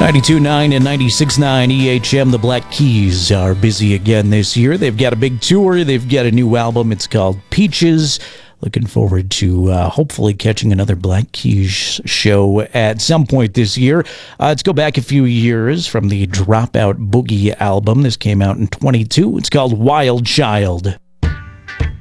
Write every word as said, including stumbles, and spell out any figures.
ninety-two point nine and ninety-six point nine E H M, the Black Keys are busy again this year. They've got a big tour. They've got a new album. It's called Peaches. Looking forward to uh, hopefully catching another Black Keys show at some point this year. Uh, let's go back a few years from the Dropout Boogie album. This came out in twenty-two. It's called Wild Child.